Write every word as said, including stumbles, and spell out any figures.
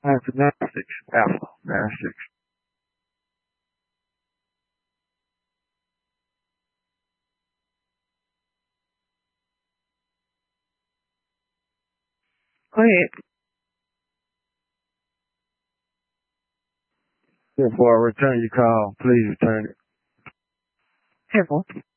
Uh, gymnastics. Alpha. Gymnastics. Go ahead. Before I return your call, please return it. Careful.